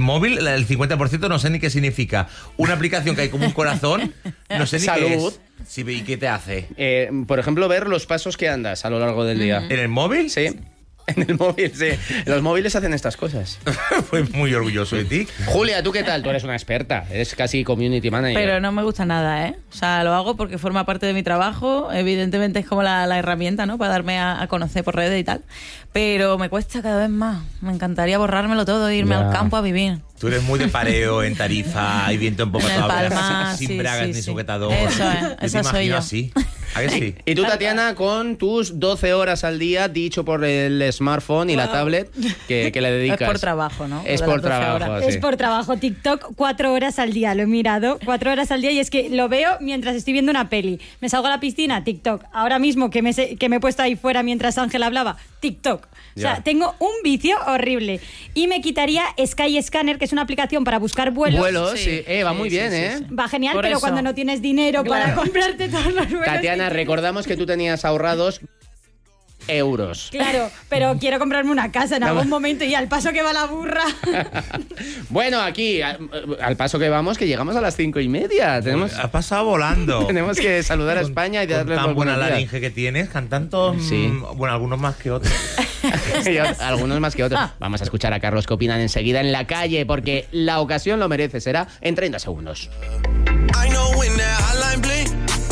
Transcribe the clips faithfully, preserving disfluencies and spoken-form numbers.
móvil, el cincuenta por ciento no sé ni qué significa. Una aplicación que hay como un corazón, no sé ni Salud. qué es. Sí, ¿y qué te hace? Eh, por ejemplo, ver los pasos que andas a lo largo del día. ¿En el móvil? Sí. En el móvil, sí. Los móviles hacen estas cosas. Fui muy orgulloso de ti. Julia, ¿tú qué tal? Tú eres una experta, eres casi community manager. Pero no me gusta nada, ¿eh? O sea, lo hago porque forma parte de mi trabajo. Evidentemente es como la, la herramienta, ¿no? Para darme a, a conocer por redes y tal. Pero me cuesta cada vez más. Me encantaría borrármelo todo e irme Ya. al campo a vivir. Tú eres muy de pareo en Tarifa, hay viento en popa En el todavía, Palmar, sin sí, bragas sí, ni sí. sujetador. Eso es, Yo te esa soy imagino yo. así. ¿A que sí? Y tú, Tatiana, con tus doce horas al día, dicho por el smartphone y la tablet, que, que le dedicas. Es por trabajo, ¿no? Es Lo de por las doce trabajo, horas. sí. Es por trabajo. TikTok, cuatro horas al día. Lo he mirado, cuatro horas al día, y es que lo veo mientras estoy viendo una peli. Me salgo a la piscina, TikTok. Ahora mismo que me, se- que me he puesto ahí fuera mientras Ángel hablaba, TikTok. O sea, Ya. tengo un vicio horrible. Y me quitaría Skyscanner, que es una aplicación para buscar vuelos. Vuelos, sí. Sí, Eh, va sí, muy sí, bien, sí, ¿eh? sí. Va genial, Por pero eso. cuando no tienes dinero para Claro. comprarte todos los vuelos. Tatiana, que- recordamos que tú tenías ahorrados euros. Claro, pero quiero comprarme una casa en Vamos. algún momento, y al paso que va la burra. Bueno, aquí, al, al paso que vamos, que llegamos a las cinco y media. Tenemos, Ha pasado volando. tenemos que saludar a Con- España y con darles tan los buena buenos días. laringe que tienes, cantan todos, Sí. mm, bueno, algunos más que otros. Y ot- algunos más que otros. Vamos a escuchar a Carlos que opinan enseguida en la calle, porque la ocasión lo merece. Será en treinta segundos. I know when that hotline bling,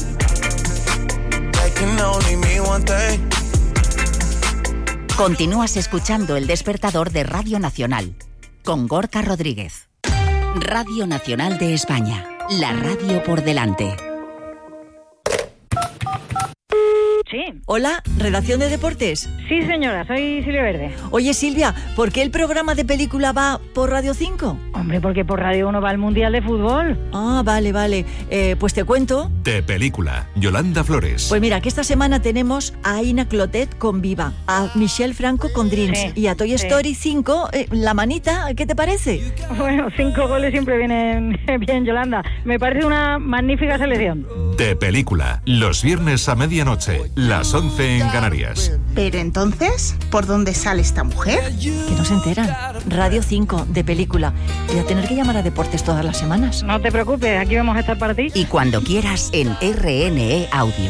they can only mean one thing. Continúas escuchando El Despertador de Radio Nacional con Gorka Rodríguez. Radio Nacional de España, la radio por delante. Sí, Hola, redacción de deportes. sí señora, soy Silvia Verde. Oye Silvia, ¿por qué el programa de película va por Radio cinco? Hombre, porque por Radio uno va al Mundial de Fútbol. Ah, vale, vale. Eh, pues te cuento. De película, Yolanda Flores. Pues mira, que esta semana tenemos a Aina Clotet con Viva, a Michelle Franco con Dreams Sí, y a Toy sí. Story cinco, eh, La Manita, ¿qué te parece? Bueno, cinco goles siempre vienen bien, Yolanda. Me parece una magnífica selección. De película, los viernes a medianoche, las once en Canarias. Pero entonces, ¿por dónde sale esta mujer? Que no se enteran. Radio cinco, de película. Voy a tener que llamar a deportes todas las semanas. No te preocupes, aquí vamos a estar para ti. Y cuando quieras en R N E Audio.